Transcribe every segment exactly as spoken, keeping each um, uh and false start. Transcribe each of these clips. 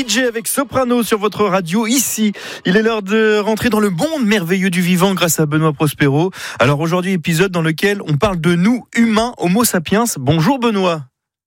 J avec Soprano sur votre radio ici. Il est l'heure de rentrer dans le monde merveilleux du vivant grâce à Benoît Prospero. Alors aujourd'hui, épisode dans lequel on parle de nous, humains, Homo sapiens. Bonjour Benoît.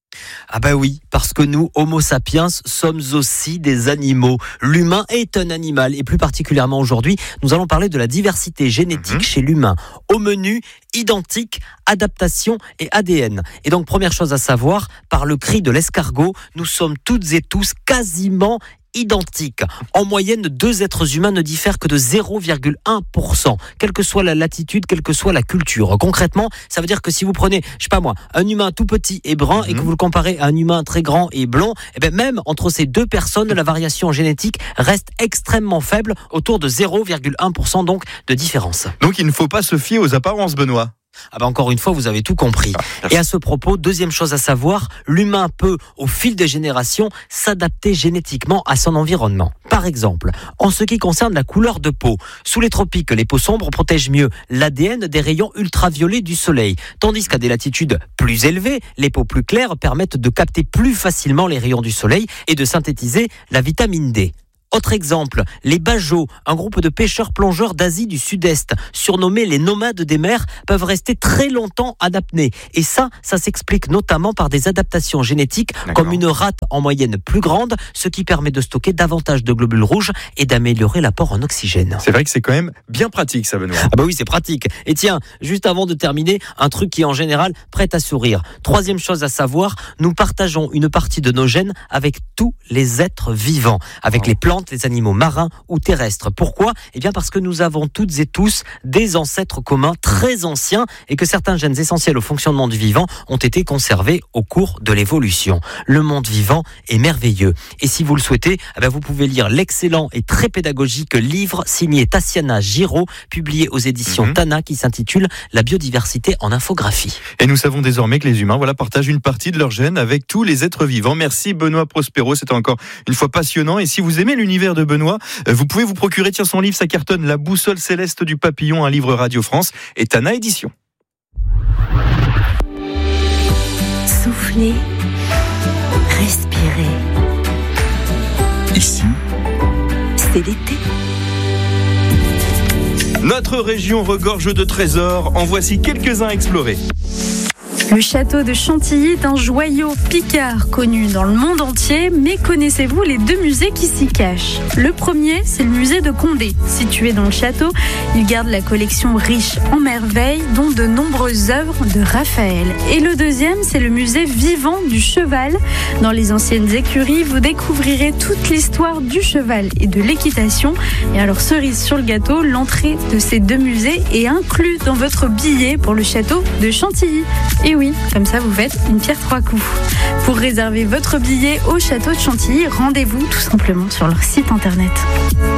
Ah bah oui, parce que nous, Homo sapiens, sommes aussi des animaux. L'humain est un animal et plus particulièrement aujourd'hui, nous allons parler de la diversité génétique mmh. chez l'humain. Au menu, identique, adaptation et A D N. Et donc première chose à savoir, par le cri de l'escargot, nous sommes toutes et tous quasiment identiques. En moyenne, deux êtres humains ne diffèrent que de zéro virgule un pour cent, quelle que soit la latitude, quelle que soit la culture. Concrètement, ça veut dire que si vous prenez, je sais pas moi, un humain tout petit et brun mmh. et que vous le comparez à un humain très grand et blond, et bien même entre ces deux personnes, la variation génétique reste extrêmement faible, autour de zéro virgule un pour cent donc de différence. Donc il ne faut pas se fier aux apparences, Benoît. Ah ben encore une fois, vous avez tout compris. Ah, et à ce propos, deuxième chose à savoir, l'humain peut, au fil des générations, s'adapter génétiquement à son environnement. Par exemple, en ce qui concerne la couleur de peau, sous les tropiques, les peaux sombres protègent mieux l'A D N des rayons ultraviolets du soleil, tandis qu'à des latitudes plus élevées, les peaux plus claires permettent de capter plus facilement les rayons du soleil et de synthétiser la vitamine D. Autre exemple, les Bajots, un groupe de pêcheurs-plongeurs d'Asie du Sud-Est, surnommés les nomades des mers, peuvent rester très longtemps en apnée. Et ça, ça s'explique notamment par des adaptations génétiques, D'accord. comme une rate en moyenne plus grande, ce qui permet de stocker davantage de globules rouges et d'améliorer l'apport en oxygène. C'est vrai que c'est quand même bien pratique ça, Benoît. Ah bah oui, c'est pratique. Et tiens, juste avant de terminer, un truc qui en général prête à sourire. Troisième chose à savoir, nous partageons une partie de nos gènes avec tous les êtres vivants, avec oh. les plantes, les animaux marins ou terrestres. Pourquoi ? Eh bien parce que nous avons toutes et tous des ancêtres communs très anciens et que certains gènes essentiels au fonctionnement du vivant ont été conservés au cours de l'évolution. Le monde vivant est merveilleux. Et si vous le souhaitez, eh bien vous pouvez lire l'excellent et très pédagogique livre signé Tassiana Giraud, publié aux éditions mmh. Tana, qui s'intitule La biodiversité en infographie. Et nous savons désormais que les humains voilà, partagent une partie de leurs gènes avec tous les êtres vivants. Merci Benoît Prospero, c'était encore une fois passionnant. Et si vous aimez l'univers de Benoît, vous pouvez vous procurer, tiens, son livre, ça cartonne, La boussole céleste du papillon, un livre Radio France et Tana Édition. Soufflez, respirez. Ici, c'est l'été. Notre région regorge de trésors, en voici quelques-uns à explorer. Le château de Chantilly est un joyau picard connu dans le monde entier, mais connaissez-vous les deux musées qui s'y cachent ? Le premier, c'est le musée de Condé. Situé dans le château, il garde la collection riche en merveilles, dont de nombreuses œuvres de Raphaël. Et le deuxième, c'est le musée vivant du cheval. Dans les anciennes écuries, vous découvrirez toute l'histoire du cheval et de l'équitation. Et alors, cerise sur le gâteau, l'entrée de ces deux musées est inclue dans votre billet pour le château de Chantilly. Et oui, comme ça vous faites une pierre trois coups. Pour réserver votre billet au château de Chantilly, rendez-vous tout simplement sur leur site internet.